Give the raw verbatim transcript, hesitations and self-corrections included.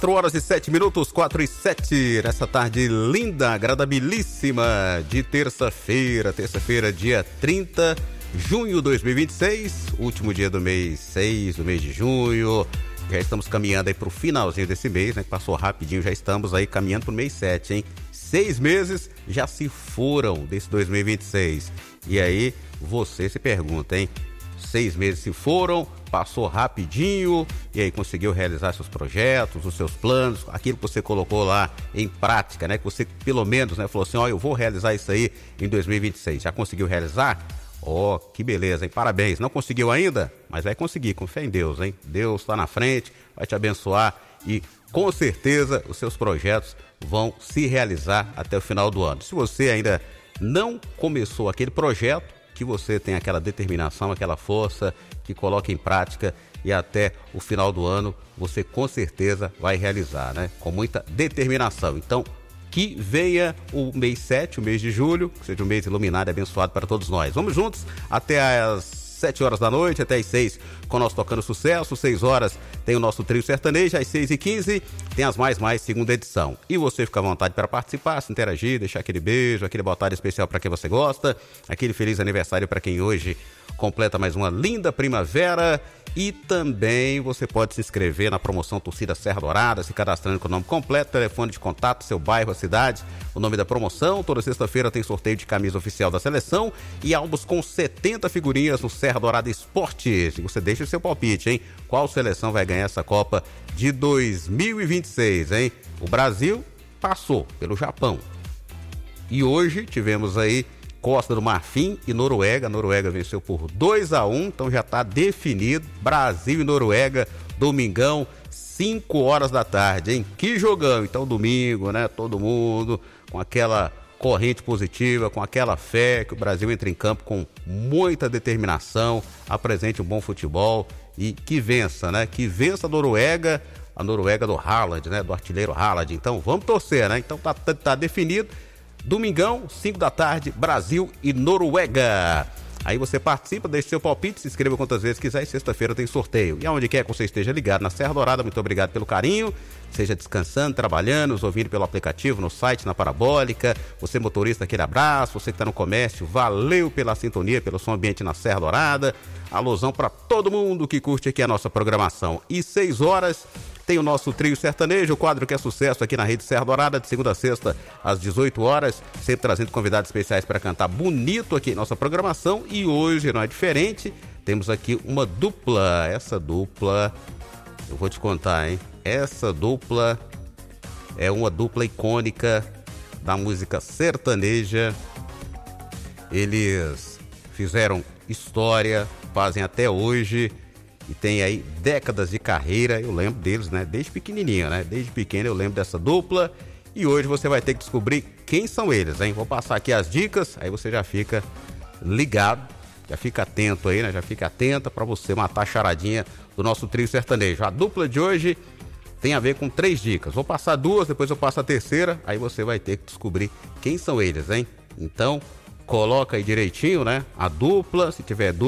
quatro horas e sete minutos, quatro e sete, nessa tarde linda, agradabilíssima de terça-feira, terça-feira, dia trinta de junho de dois mil e vinte e seis, último dia do mês seis, do mês de junho. Já estamos caminhando aí pro finalzinho desse mês, né? Que passou rapidinho, já estamos aí caminhando pro mês sete, hein? Seis meses já se foram desse dois mil e vinte e seis. E aí, você se pergunta, hein? Seis meses se foram, passou rapidinho, e aí conseguiu realizar seus projetos, os seus planos, aquilo que você colocou lá em prática, né? Que você pelo menos, né, falou assim, ó, eu vou realizar isso aí em dois mil e vinte e seis. Já conseguiu realizar? Ó, oh, que beleza, hein? Parabéns. Não conseguiu ainda? Mas vai conseguir, com fé em Deus, hein? Deus está na frente, vai te abençoar e com certeza os seus projetos vão se realizar até o final do ano. Se você ainda não começou aquele projeto, que você tem aquela determinação, aquela força, que coloca em prática e até o final do ano você com certeza vai realizar, né? Com muita determinação. Então, que venha o mês sete, o mês de julho, que seja um mês iluminado e abençoado para todos nós. Vamos juntos até às sete horas da noite, até às seis, com nós tocando sucesso. seis horas tem o nosso trio sertanejo, às seis e quinze tem as Mais Mais segunda edição. E você fica à vontade para participar, se interagir, deixar aquele beijo, aquele boa tarde especial para quem você gosta, aquele feliz aniversário para quem hoje completa mais uma linda primavera. E também você pode se inscrever na promoção Torcida Serra Dourada, se cadastrando com o nome completo, telefone de contato, seu bairro, a cidade, o nome da promoção. Toda sexta-feira tem sorteio de camisa oficial da seleção e álbuns com setenta figurinhas no Serra Dourada Esportes. E você deixa o seu palpite, hein? Qual seleção vai ganhar essa Copa de dois mil e vinte e seis, hein? O Brasil passou pelo Japão. E hoje tivemos aí Costa do Marfim e Noruega. A Noruega venceu por dois a um, então já está definido. Brasil e Noruega, domingão, cinco horas da tarde, hein? Que jogão! Então, domingo, né? Todo mundo com aquela corrente positiva, com aquela fé que o Brasil entra em campo com muita determinação, apresente um bom futebol e que vença, né? Que vença a Noruega, a Noruega do Haaland, né? Do artilheiro Haaland. Então, vamos torcer, né? Então, tá, tá, tá definido. Domingão, cinco da tarde, Brasil e Noruega. Aí você participa, deixa seu palpite, se inscreva quantas vezes quiser e sexta-feira tem sorteio. E aonde quer que você esteja ligado na Serra Dourada, muito obrigado pelo carinho. Seja descansando, trabalhando, nos ouvindo pelo aplicativo, no site, na Parabólica. Você motorista, aquele abraço. Você que está no comércio, valeu pela sintonia, pelo som ambiente na Serra Dourada. Alusão para todo mundo que curte aqui a nossa programação. E seis horas... tem o nosso trio sertanejo, o quadro que é sucesso aqui na Rede Serra Dourada, de segunda a sexta, às dezoito horas, sempre trazendo convidados especiais para cantar bonito aqui em nossa programação. E hoje não é diferente, temos aqui uma dupla. Essa dupla, eu vou te contar, hein? Essa dupla é uma dupla icônica da música sertaneja. Eles fizeram história, fazem até hoje. E tem aí décadas de carreira, eu lembro deles, né? Desde pequenininho, né? Desde pequeno eu lembro dessa dupla. E hoje você vai ter que descobrir quem são eles, hein? Vou passar aqui as dicas, aí você já fica ligado, já fica atento aí, né? Já fica atenta para você matar a charadinha do nosso trio sertanejo. A dupla de hoje tem a ver com três dicas. Vou passar duas, depois eu passo a terceira, aí você vai ter que descobrir quem são eles, hein? Então, coloca aí direitinho, né? A dupla, se tiver dupla.